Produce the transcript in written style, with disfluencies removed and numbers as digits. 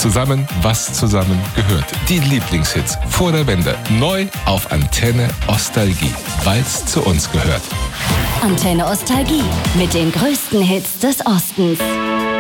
Zusammen, was zusammen gehört. Die Lieblingshits vor der Wende. Neu auf Antenne Ostalgie, weil's zu uns gehört. Antenne Ostalgie mit den größten Hits des Ostens.